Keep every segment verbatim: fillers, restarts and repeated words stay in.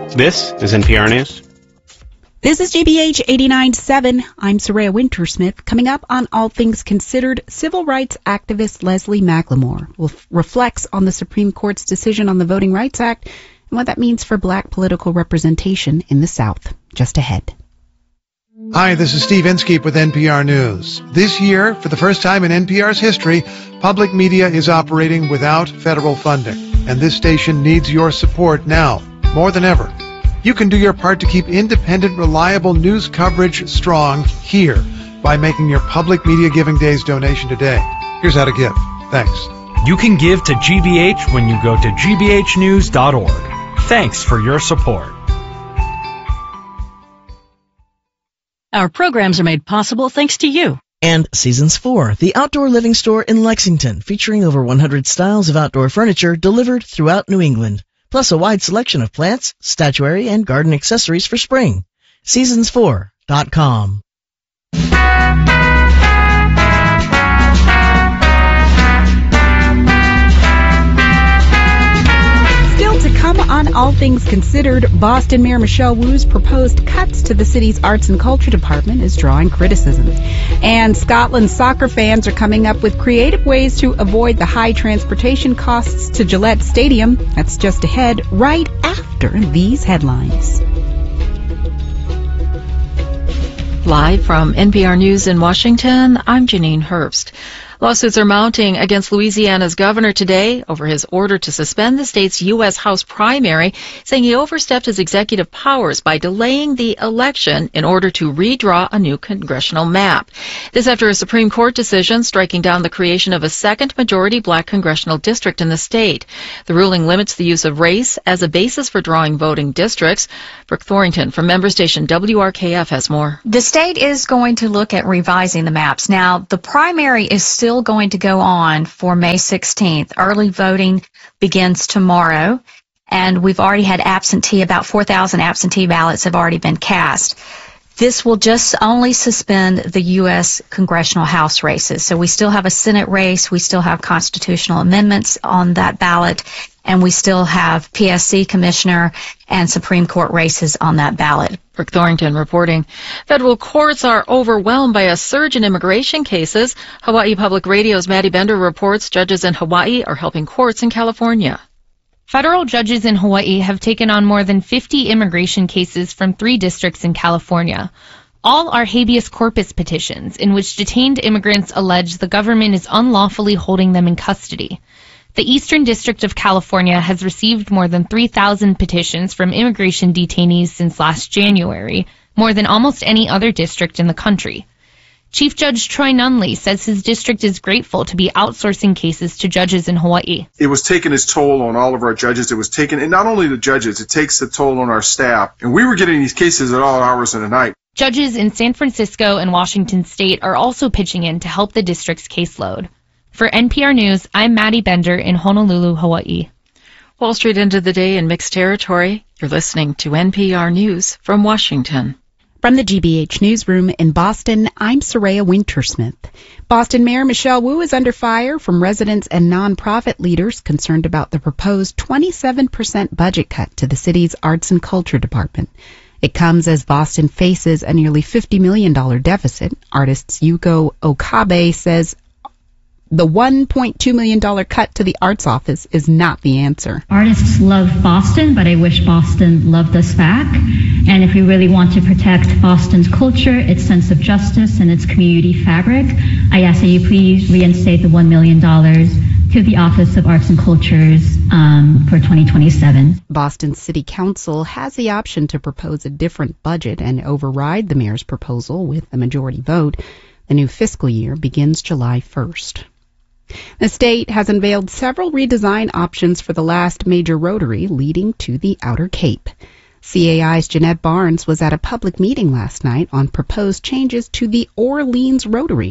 This is N P R News. This is G B H eighty-nine point seven. I'm Soraya Wintersmith. Coming up on All Things Considered, civil rights activist Leslie McLemore will f- reflects on the Supreme Court's decision on the Voting Rights Act and what that means for black political representation in the South. Just ahead. Hi, this is Steve Inskeep with N P R News. This year, for the first time in N P R's history, public media is operating without federal funding, and this station needs your support now, more than ever. You can do your part to keep independent, reliable news coverage strong here by making your Public Media Giving Days donation today. Here's how to give. Thanks. You can give to G B H when you go to g b h news dot org. Thanks for your support. Our programs are made possible thanks to you. And Seasons four, the outdoor living store in Lexington, featuring over one hundred styles of outdoor furniture delivered throughout New England, plus a wide selection of plants, statuary, and garden accessories for spring. seasons four dot com. Still to come on All Things Considered, Boston Mayor Michelle Wu's proposed cuts to the city's arts and culture department is drawing criticism. And Scotland's soccer fans are coming up with creative ways to avoid the high transportation costs to Gillette Stadium. That's just ahead, right after these headlines. Live from N P R News in Washington, I'm Janine Herbst. Lawsuits are mounting against Louisiana's governor today over his order to suspend the state's U S House primary, saying he overstepped his executive powers by delaying the election in order to redraw a new congressional map. This after a Supreme Court decision striking down the creation of a second majority black congressional district in the state. The ruling limits the use of race as a basis for drawing voting districts. Brooke Thorington from member station W R K F has more. The state is going to look at revising the maps. Now, the primary is still going to go on for May sixteenth. Early voting begins tomorrow, and we've already had absentee, about four thousand absentee ballots have already been cast. This will just only suspend the U S congressional House races. So we still have a Senate race, we still have constitutional amendments on that ballot, and we still have P S C commissioner and Supreme Court races on that ballot. Brooke Thorington reporting. Federal courts are overwhelmed by a surge in immigration cases. Hawaii Public Radio's Maddie Bender reports judges in Hawaii are helping courts in California. Federal judges in Hawaii have taken on more than fifty immigration cases from three districts in California. All are habeas corpus petitions in which detained immigrants allege the government is unlawfully holding them in custody. The Eastern District of California has received more than three thousand petitions from immigration detainees since last January, more than almost any other district in the country. Chief Judge Troy Nunley says his district is grateful to be outsourcing cases to judges in Hawaii. It was taking its toll on all of our judges. It was taking, and not only the judges, it takes the toll on our staff. And we were getting these cases at all hours of the night. Judges in San Francisco and Washington State are also pitching in to help the district's caseload. For N P R News, I'm Maddie Bender in Honolulu, Hawaii. Wall Street ended the day in mixed territory. You're listening to N P R News from Washington. From the G B H Newsroom in Boston, I'm Soraya Wintersmith. Boston Mayor Michelle Wu is under fire from residents and nonprofit leaders concerned about the proposed twenty-seven percent budget cut to the city's arts and culture department. It comes as Boston faces a nearly fifty million dollars deficit. Artist Yuko Okabe says the one point two million dollars cut to the arts office is not the answer. Artists love Boston, but I wish Boston loved us back. And if we really want to protect Boston's culture, its sense of justice, and its community fabric, I ask that you please reinstate the one million dollars to the Office of Arts and Cultures um, for twenty twenty-seven. Boston City Council has the option to propose a different budget and override the mayor's proposal with a majority vote. The new fiscal year begins July first. The state has unveiled several redesign options for the last major rotary leading to the Outer Cape. C A I's Jeanette Barnes was at a public meeting last night on proposed changes to the Orleans Rotary.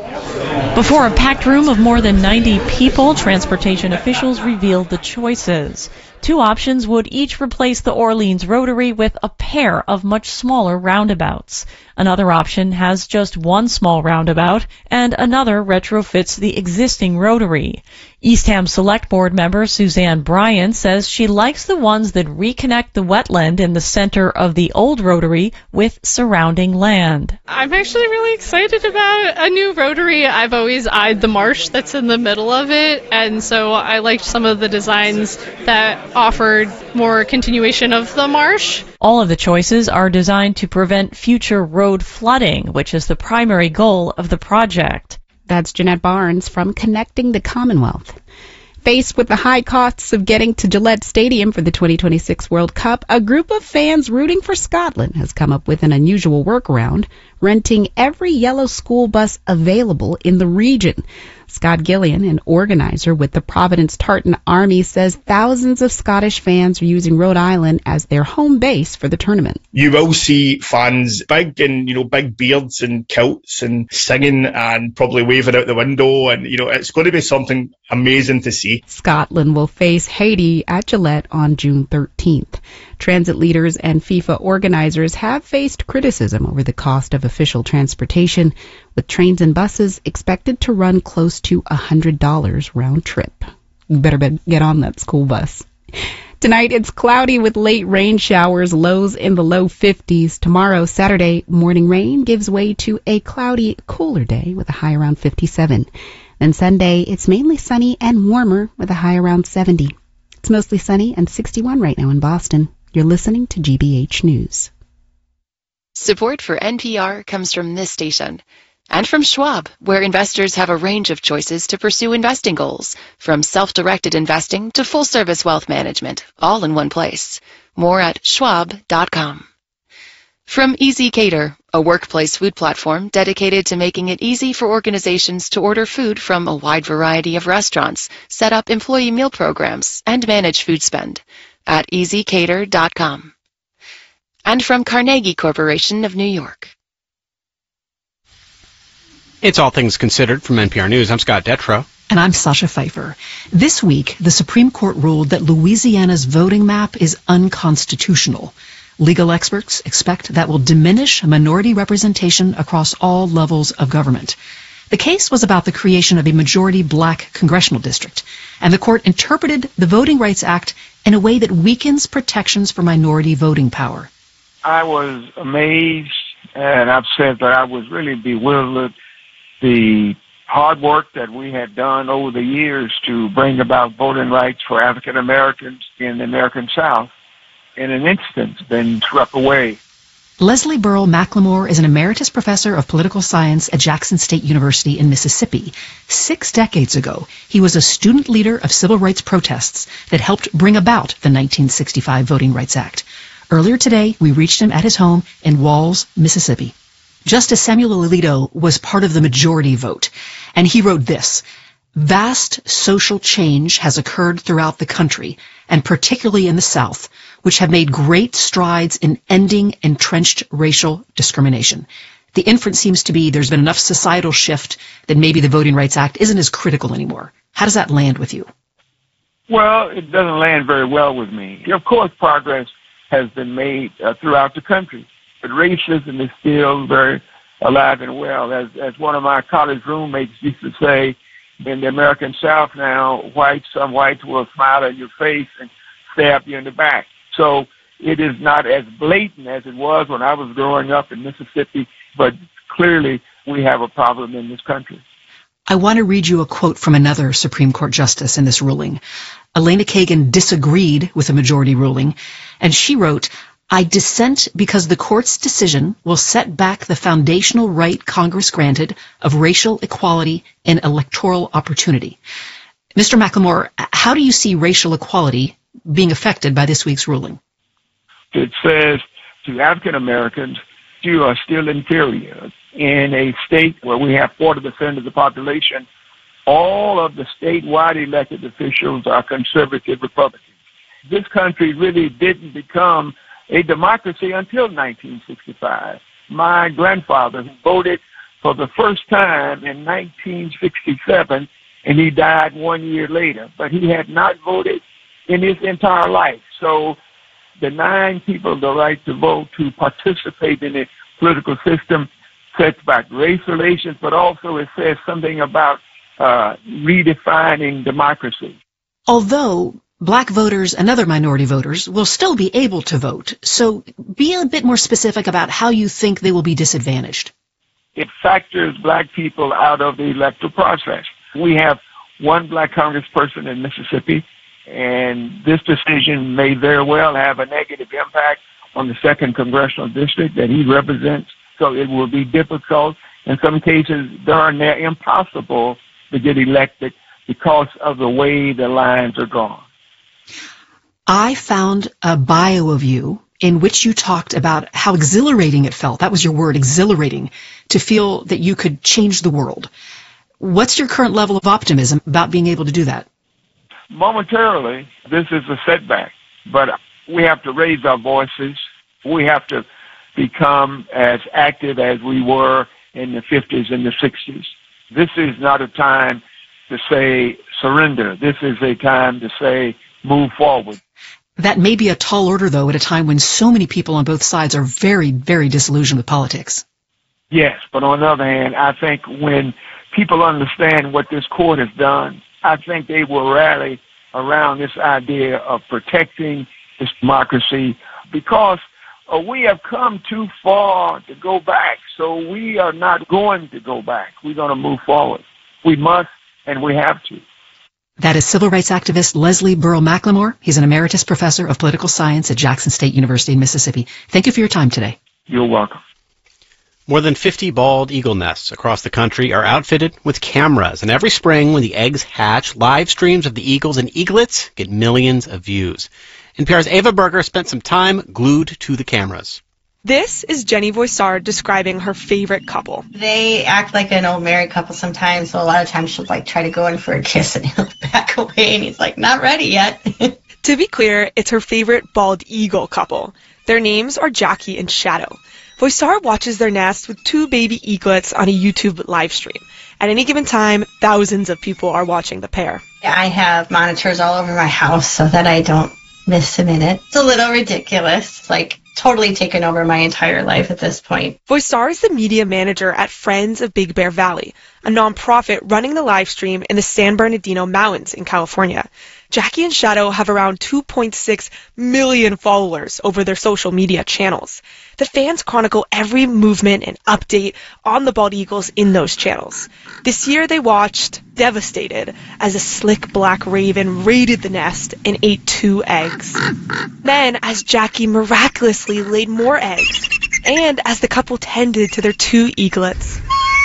Before a packed room of more than ninety people, transportation officials revealed the choices. Two options would each replace the Orleans Rotary with a pair of much smaller roundabouts. Another option has just one small roundabout, and another retrofits the existing rotary. Eastham Select Board member Suzanne Bryan says she likes the ones that reconnect the wetland in the center of the old Rotary with surrounding land. I'm actually really excited about a new Rotary. I've always eyed the marsh that's in the middle of it, and so I liked some of the designs that offered more continuation of the marsh. All of the choices are designed to prevent future road flooding, which is the primary goal of the project. That's Jeanette Barnes from Connecting the Commonwealth. Faced with the high costs of getting to Gillette Stadium for the twenty twenty-six World Cup, a group of fans rooting for Scotland has come up with an unusual workaround, renting every yellow school bus available in the region. Scott Gillian, an organizer with the Providence Tartan Army, says thousands of Scottish fans are using Rhode Island as their home base for the tournament. You will see fans big in, you know, big beards and kilts and singing and probably waving out the window, and, you know, it's going to be something amazing to see. Scotland will face Haiti at Gillette on June thirteenth. Transit leaders and FIFA organizers have faced criticism over the cost of official transportation, with trains and buses expected to run close to one hundred dollars round trip. You better get on that school bus. Tonight it's cloudy with late rain showers, lows in the low fifties. Tomorrow, Saturday, morning rain gives way to a cloudy, cooler day with a high around fifty-seven. Then Sunday, it's mainly sunny and warmer with a high around seventy. It's mostly sunny and sixty-one right now in Boston. You're listening to G B H News. Support for N P R comes from this station and from Schwab, where investors have a range of choices to pursue investing goals, from self-directed investing to full-service wealth management, all in one place. More at schwab dot com. From Easy Cater, a workplace food platform dedicated to making it easy for organizations to order food from a wide variety of restaurants, set up employee meal programs, and manage food spend at easy cater dot com. And from Carnegie Corporation of New York. It's All Things Considered from N P R News. I'm Scott Detrow. And I'm Sasha Pfeiffer. This week, the Supreme Court ruled that Louisiana's voting map is unconstitutional. Legal experts expect that will diminish minority representation across all levels of government. The case was about the creation of a majority black congressional district, and the court interpreted the Voting Rights Act in a way that weakens protections for minority voting power. I was amazed, and I've said that I was really bewildered. The hard work that we had done over the years to bring about voting rights for African Americans in the American South, in an instant, been swept away. Leslie Burrell McLemore is an emeritus professor of political science at Jackson State University in Mississippi. Six decades ago, he was a student leader of civil rights protests that helped bring about the nineteen sixty-five Voting Rights Act. Earlier today, we reached him at his home in Walls, Mississippi. Justice Samuel Alito was part of the majority vote, and he wrote this: "Vast social change has occurred throughout the country, and particularly in the South, which have made great strides in ending entrenched racial discrimination. The inference seems to be there's been enough societal shift that maybe the Voting Rights Act isn't as critical anymore." How does that land with you? Well, it doesn't land very well with me. Of course, progress has been made uh, throughout the country, but racism is still very alive and well. As, as one of my college roommates used to say, in the American South now, whites, some whites will smile in your face and stab you in the back. So it is not as blatant as it was when I was growing up in Mississippi, but clearly we have a problem in this country. I want to read you a quote from another Supreme Court justice in this ruling. Elena Kagan disagreed with the majority ruling, and she wrote, "I dissent because the court's decision will set back the foundational right Congress granted of racial equality and electoral opportunity." Mister McLemore, how do you see racial equality being affected by this week's ruling? It says to African Americans, you are still inferior. In a state where we have forty percent of the population, all of the statewide elected officials are conservative Republicans. This country really didn't become a democracy until nineteen sixty-five. My grandfather voted for the first time in nineteen sixty-seven, and he died one year later, but he had not voted in his entire life. So denying people the right to vote, to participate in the political system, sets back race relations, but also it says something about uh, redefining democracy. Although black voters and other minority voters will still be able to vote, so be a bit more specific about how you think they will be disadvantaged. It factors black people out of the electoral process. We have one black congressperson in Mississippi, and this decision may very well have a negative impact on the second congressional district that he represents. So it will be difficult. In some cases, darn near impossible to get elected because of the way the lines are drawn. I found a bio of you in which you talked about how exhilarating it felt. That was your word, exhilarating, to feel that you could change the world. What's your current level of optimism about being able to do that? Momentarily, this is a setback, but we have to raise our voices. We have to become as active as we were in the fifties and the sixties. This is not a time to say surrender. This is a time to say move forward. That may be a tall order, though, at a time when so many people on both sides are very, very disillusioned with politics. Yes, but on the other hand, I think when people understand what this court has done, I think they will rally around this idea of protecting this democracy, because uh, we have come too far to go back. So we are not going to go back. We're going to move forward. We must, and we have to. That is civil rights activist Leslie Burrell McLemore. He's an emeritus professor of political science at Jackson State University in Mississippi. Thank you for your time today. You're welcome. More than fifty bald eagle nests across the country are outfitted with cameras, and every spring when the eggs hatch, live streams of the eagles and eaglets get millions of views. N P R's Ava Berger spent some time glued to the cameras. This is Jenny Voisard describing her favorite couple. They act like an old married couple sometimes, so a lot of times she'll like try to go in for a kiss and he'll back away and he's like, not ready yet. To be clear, it's her favorite bald eagle couple. Their names are Jackie and Shadow. Voisard watches their nest with two baby eaglets on a YouTube live stream. At any given time, thousands of people are watching the pair. I have monitors all over my house so that I don't miss a minute. It's a little ridiculous. It's like totally taken over my entire life at this point. Voisard is the media manager at Friends of Big Bear Valley, a nonprofit running the live stream in the San Bernardino Mountains in California. Jackie and Shadow have around two point six million followers over their social media channels. The fans chronicle every movement and update on the bald eagles in those channels. This year they watched, devastated, as a slick black raven raided the nest and ate two eggs. Then, as Jackie miraculously laid more eggs, and as the couple tended to their two eaglets.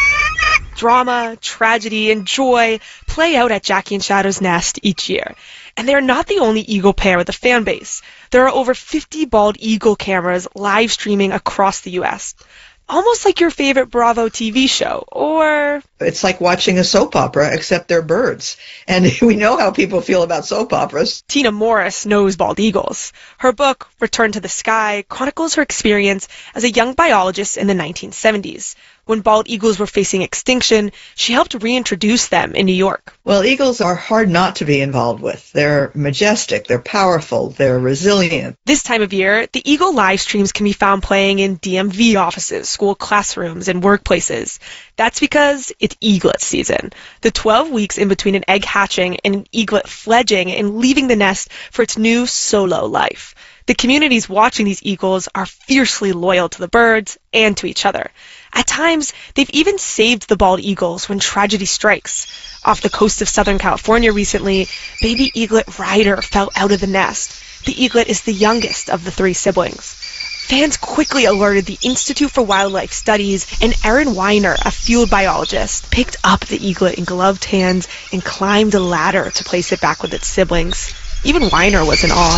Drama, tragedy, and joy play out at Jackie and Shadow's nest each year. And they're not the only eagle pair with a fan base. There are over fifty bald eagle cameras live streaming across the U S Almost like your favorite Bravo T V show, or... It's like watching a soap opera, except they're birds. And we know how people feel about soap operas. Tina Morris knows bald eagles. Her book, Return to the Sky, chronicles her experience as a young biologist in the nineteen seventies. When bald eagles were facing extinction, she helped reintroduce them in New York. Well, eagles are hard not to be involved with. They're majestic, they're powerful, they're resilient. This time of year, the eagle live streams can be found playing in D M V offices, school classrooms, and workplaces. That's because it's eaglet season. The twelve weeks in between an egg hatching and an eaglet fledging and leaving the nest for its new solo life. The communities watching these eagles are fiercely loyal to the birds and to each other. At times, they've even saved the bald eagles when tragedy strikes. Off the coast of Southern California recently, baby eaglet Ryder fell out of the nest. The eaglet is the youngest of the three siblings. Fans quickly alerted the Institute for Wildlife Studies, and Erin Weiner, a field biologist, picked up the eaglet in gloved hands and climbed a ladder to place it back with its siblings. Even Weiner was in awe.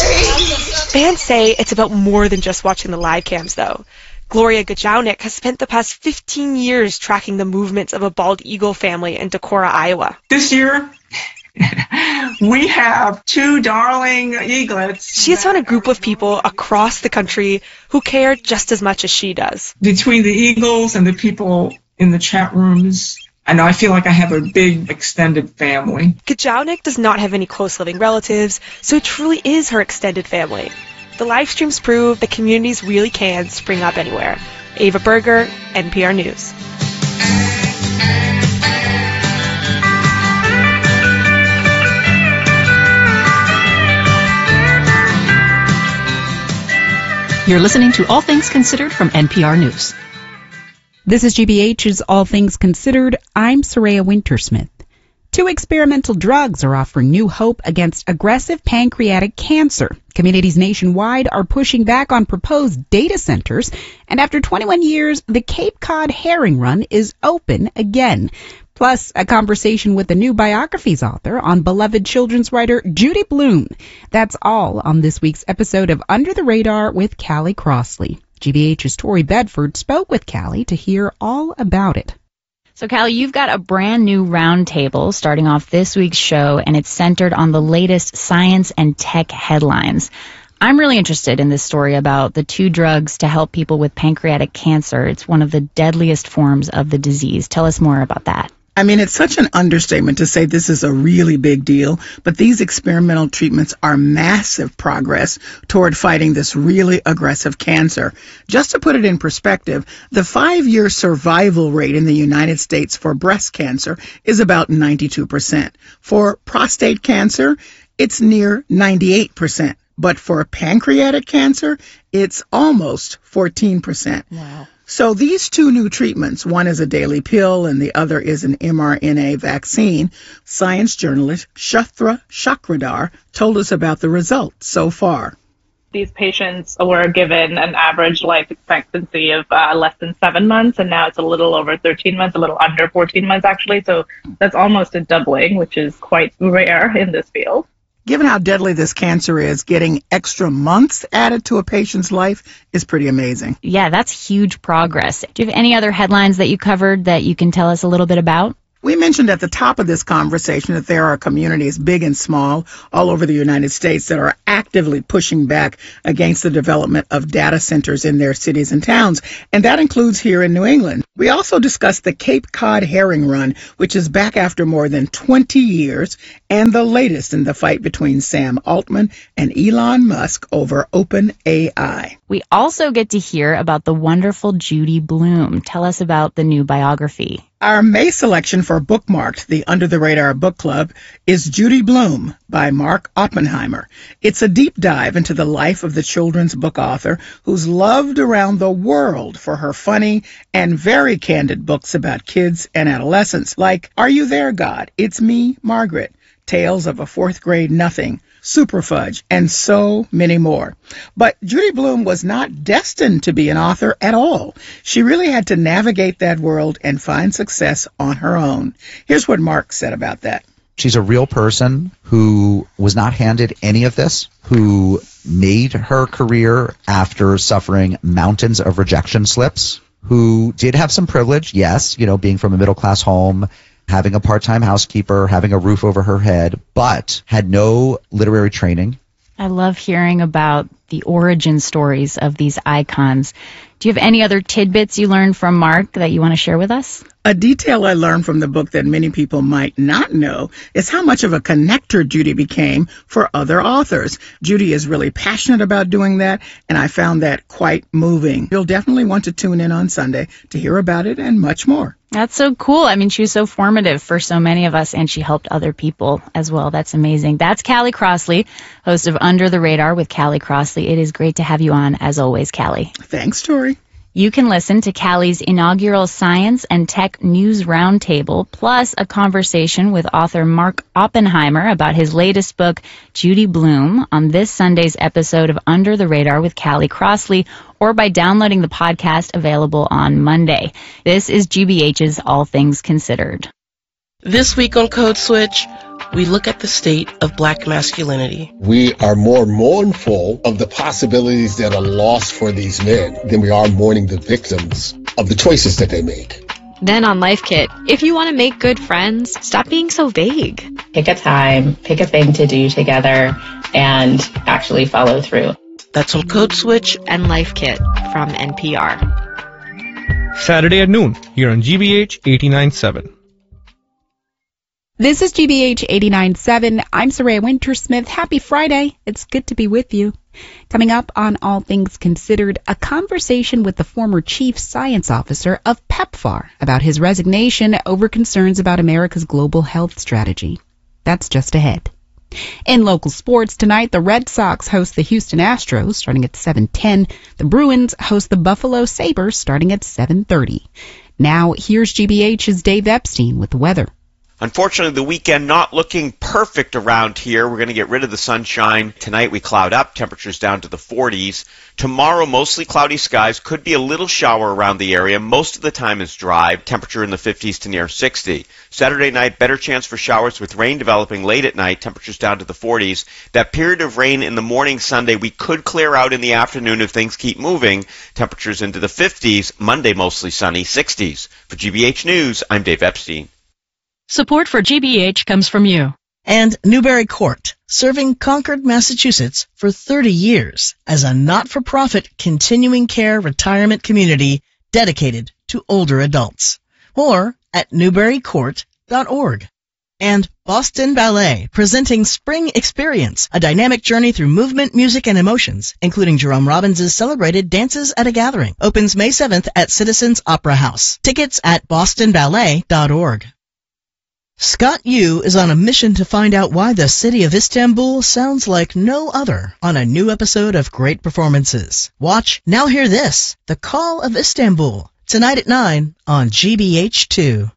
Fans say it's about more than just watching the live cams, though. Gloria Gajownik has spent the past fifteen years tracking the movements of a bald eagle family in Decorah, Iowa. This year, we have two darling eaglets. She has found a group of people across the country who care just as much as she does. Between the eagles and the people in the chat rooms, I know I feel like I have a big extended family. Gajownik does not have any close living relatives, so it truly is her extended family. The live streams prove that communities really can spring up anywhere. Ava Berger, N P R News. You're listening to All Things Considered from N P R News. This is G B H's All Things Considered. I'm Soraya Wintersmith. Two experimental drugs are offering new hope against aggressive pancreatic cancer. Communities nationwide are pushing back on proposed data centers, and after twenty-one years, the Cape Cod herring run is open again. Plus, a conversation with the new biography's author on beloved children's writer Judy Blume. That's all on this week's episode of Under the Radar with Callie Crossley. G B H's Tori Bedford spoke with Callie to hear all about it. So, Callie, you've got a brand new roundtable starting off this week's show, and it's centered on the latest science and tech headlines. I'm really interested in this story about the two drugs to help people with pancreatic cancer. It's one of the deadliest forms of the disease. Tell us more about that. I mean, it's such an understatement to say this is a really big deal, but these experimental treatments are massive progress toward fighting this really aggressive cancer. Just to put it in perspective, the five-year survival rate in the United States for breast cancer is about ninety-two percent. For prostate cancer, it's near ninety-eight percent. But for pancreatic cancer, it's almost fourteen percent. Wow. So these two new treatments, one is a daily pill and the other is an mRNA vaccine. Science journalist Shraddha Chakradhar told us about the results so far. These patients were given an average life expectancy of uh, less than seven months, and now it's a little over thirteen months, a little under fourteen months actually. So that's almost a doubling, which is quite rare in this field. Given how deadly this cancer is, getting extra months added to a patient's life is pretty amazing. Yeah, that's huge progress. Do you have any other headlines that you covered that you can tell us a little bit about? We mentioned at the top of this conversation that there are communities, big and small, all over the United States that are actively pushing back against the development of data centers in their cities and towns, and that includes here in New England. We also discussed the Cape Cod herring run, which is back after more than twenty years, and the latest in the fight between Sam Altman and Elon Musk over OpenAI. We also get to hear about the wonderful Judy Blume. Tell us about the new biography. Our May selection for Bookmarked, the Under the Radar Book Club, is Judy Blume by Mark Oppenheimer. It's a deep dive into the life of the children's book author who's loved around the world for her funny and very candid books about kids and adolescents, like Are You There, God? It's Me, Margaret, Tales of a Fourth Grade Nothing, Super Fudge, and so many more. But Judy Blume was not destined to be an author at all. She really had to navigate that world and find success on her own. Here's what Mark said about that. She's a real person who was not handed any of this, who made her career after suffering mountains of rejection slips, who did have some privilege, yes, you know, being from a middle-class home, having a part-time housekeeper, having a roof over her head, but had no literary training. I love hearing about the origin stories of these icons. Do you have any other tidbits you learned from Mark that you want to share with us? A detail I learned from the book that many people might not know is how much of a connector Judy became for other authors. Judy is really passionate about doing that, and I found that quite moving. You'll definitely want to tune in on Sunday to hear about it and much more. That's so cool. I mean, she was so formative for so many of us, and she helped other people as well. That's amazing. That's Callie Crossley, host of Under the Radar with Callie Crossley. It is great to have you on, as always, Callie. Thanks, Tori. You can listen to Callie's inaugural Science and Tech News Roundtable, plus a conversation with author Mark Oppenheimer about his latest book, Judy Blume, on this Sunday's episode of Under the Radar with Callie Crossley, or by downloading the podcast available on Monday. This is G B H's All Things Considered. This week on Code Switch, we look at the state of black masculinity. We are more mournful of the possibilities that are lost for these men than we are mourning the victims of the choices that they make. Then on Life Kit, if you want to make good friends, stop being so vague. Pick a time, pick a thing to do together, and actually follow through. That's on Code Switch and Life Kit from N P R. Saturday at noon, here on G B H eighty-nine point seven. This is G B H eighty-nine point seven. I'm Soraya Wintersmith. Happy Friday. It's good to be with you. Coming up on All Things Considered, a conversation with the former chief science officer of PEPFAR about his resignation over concerns about America's global health strategy. That's just ahead. In local sports tonight, the Red Sox host the Houston Astros starting at seven ten. The Bruins host the Buffalo Sabres starting at seven thirty. Now, here's G B H's Dave Epstein with the weather. Unfortunately, the weekend not looking perfect around here. We're going to get rid of the sunshine. Tonight we cloud up, temperatures down to the forties. Tomorrow, mostly cloudy skies. Could be a little shower around the area. Most of the time is dry. Temperature in the fifties to near sixty. Saturday night, better chance for showers with rain developing late at night. Temperatures down to the forties. That period of rain in the morning Sunday, we could clear out in the afternoon if things keep moving. Temperatures into the fifties. Monday, mostly sunny, sixties. For G B H News, I'm Dave Epstein. Support for G B H comes from you. And Newbury Court, serving Concord, Massachusetts for thirty years as a not-for-profit continuing care retirement community dedicated to older adults. More at newbury court dot org. And Boston Ballet, presenting Spring Experience, a dynamic journey through movement, music, and emotions, including Jerome Robbins' celebrated Dances at a Gathering. Opens May seventh at Citizens Opera House. Tickets at boston ballet dot org. Scott Yu is on a mission to find out why the city of Istanbul sounds like no other on a new episode of Great Performances. Watch Now Hear This, The Call of Istanbul, tonight at nine on G B H two.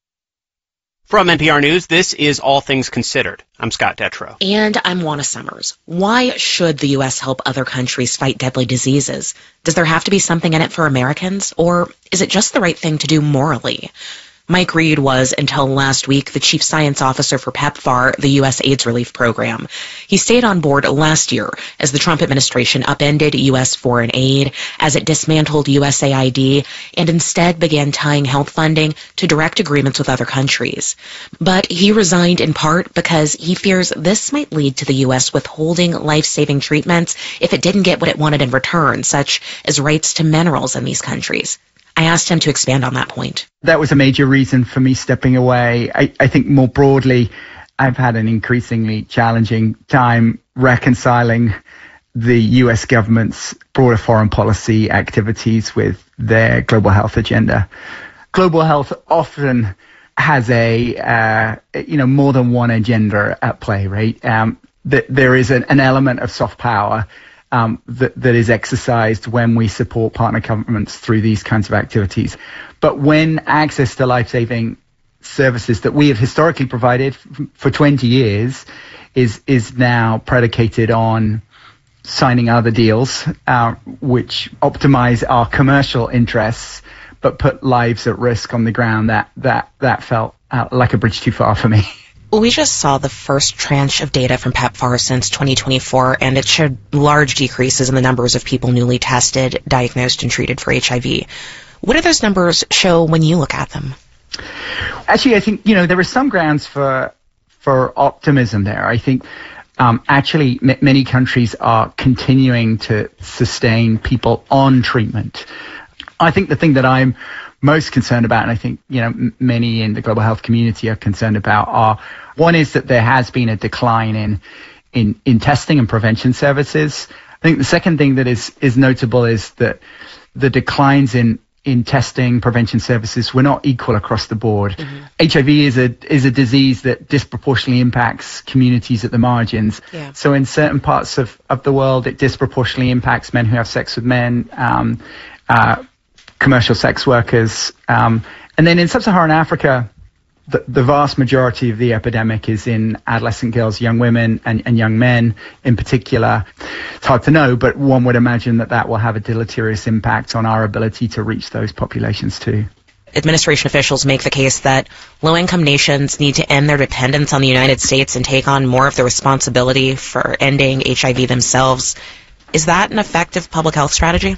From N P R News, this is All Things Considered. I'm Scott Detrow. And I'm Juana Summers. Why should the U S help other countries fight deadly diseases? Does there have to be something in it for Americans? Or is it just the right thing to do morally? Mike Reed was, until last week, the chief science officer for PEPFAR, the U S AIDS relief program. He stayed on board last year as the Trump administration upended U S foreign aid, as it dismantled U S A I D, and instead began tying health funding to direct agreements with other countries. But he resigned in part because he fears this might lead to the U S withholding life-saving treatments if it didn't get what it wanted in return, such as rights to minerals in these countries. I asked him to expand on that point. That was a major reason for me stepping away. I, I think more broadly, I've had an increasingly challenging time reconciling the U S government's broader foreign policy activities with their global health agenda. Global health often has a, uh, you know, more than one agenda at play, right? Um, th- there is an, an element of soft power Um, that, that is exercised when we support partner governments through these kinds of activities. But when access to life-saving services that we have historically provided f- for twenty years is is now predicated on signing other deals, uh, which optimize our commercial interests, but put lives at risk on the ground, that that that felt uh, like a bridge too far for me. We just saw the first tranche of data from PEPFAR since twenty twenty-four, and it showed large decreases in the numbers of people newly tested, diagnosed, and treated for H I V. What do those numbers show when you look at them? Actually, I think, you know, there are some grounds for for optimism there. I think um, actually m- many countries are continuing to sustain people on treatment. I think the thing that I'm most concerned about, and I think, you know, m- many in the global health community are concerned about, are one is that there has been a decline in in in testing and prevention services. I think the second thing that is is notable is that the declines in in testing prevention services were not equal across the board. Mm-hmm. H I V is a is a disease that disproportionately impacts communities at the margins. Yeah. So in certain parts of, of the world, it disproportionately impacts men who have sex with men, um, uh, commercial sex workers, um, and then in sub-Saharan Africa, the, the vast majority of the epidemic is in adolescent girls, young women, and, and young men in particular. It's hard to know, but one would imagine that that will have a deleterious impact on our ability to reach those populations too. Administration officials make the case that low-income nations need to end their dependence on the United States and take on more of the responsibility for ending H I V themselves. Is that an effective public health strategy?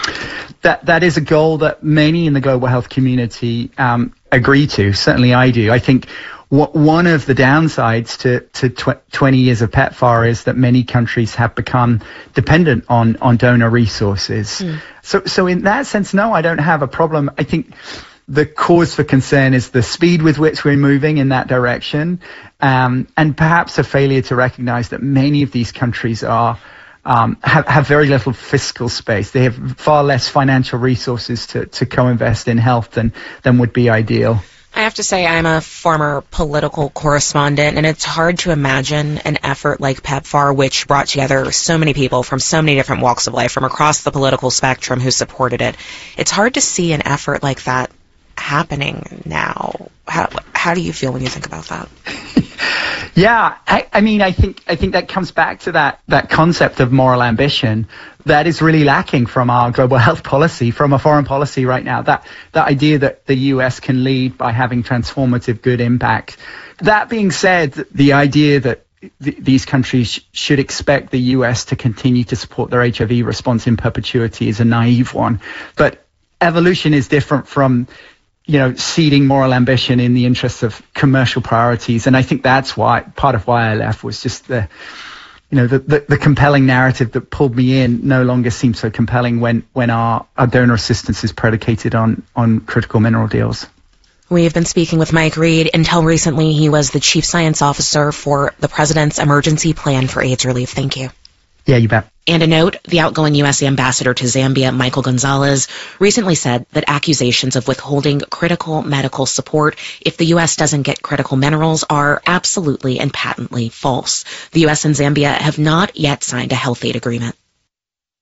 That that is a goal that many in the global health community um, agree to. Certainly I do. I think what, one of the downsides to, to tw- twenty years of PEPFAR is that many countries have become dependent on, on donor resources. Mm. So, so in that sense, no, I don't have a problem. I think the cause for concern is the speed with which we're moving in that direction, um, and perhaps a failure to recognize that many of these countries are Um, have, have very little fiscal space. They have far less financial resources to, to co-invest in health than, than would be ideal. I have to say I'm a former political correspondent, and it's hard to imagine an effort like PEPFAR, which brought together so many people from so many different walks of life from across the political spectrum who supported it. It's hard to see an effort like that happening now. How, how do you feel when you think about that? Yeah, I, I mean, I think I think that comes back to that that concept of moral ambition that is really lacking from our global health policy, from our foreign policy right now. That that idea that the U S can lead by having transformative good impact. That being said, the idea that th- these countries sh- should expect the U S to continue to support their H I V response in perpetuity is a naive one. But evolution is different from, you know, seeding moral ambition in the interests of commercial priorities. And I think that's why part of why I left was just the, you know, the, the, the compelling narrative that pulled me in no longer seems so compelling when, when our, our donor assistance is predicated on, on critical mineral deals. We've been speaking with Mike Reed. Until recently, he was the chief science officer for the President's Emergency Plan for AIDS Relief. Thank you. Yeah, you bet. And a note, the outgoing U S ambassador to Zambia, Michael Gonzalez, recently said that accusations of withholding critical medical support if the U S doesn't get critical minerals are absolutely and patently false. The U S and Zambia have not yet signed a health aid agreement.